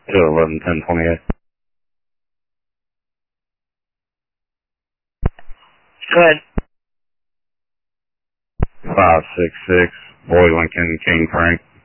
to 11-10-28. Go ahead. 566, Boy Lincoln, King Frank.